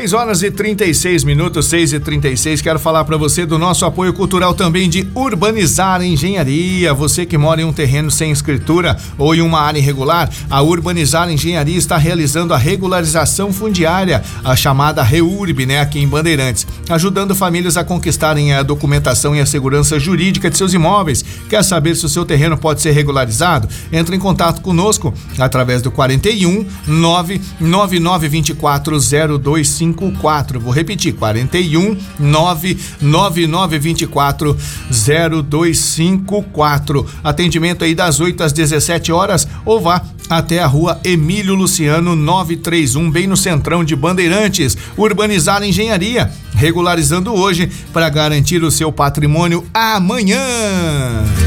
6h36, 6h36. Quero falar para você do nosso apoio cultural também de Urbanizar Engenharia. Você que mora em um terreno sem escritura ou em uma área irregular, a Urbanizar Engenharia está realizando a regularização fundiária, a chamada REURB, aqui em Bandeirantes, ajudando famílias a conquistarem a documentação e a segurança jurídica de seus imóveis. Quer saber se o seu terreno pode ser regularizado? Entre em contato conosco através do 41 99924 0254. Vou repetir, 41 99924 0254. Atendimento aí das 8 às 17 horas ou vá até a rua Emílio Luciano 931, bem no centrão de Bandeirantes. Urbanizar Engenharia, regularizando hoje para garantir o seu patrimônio amanhã.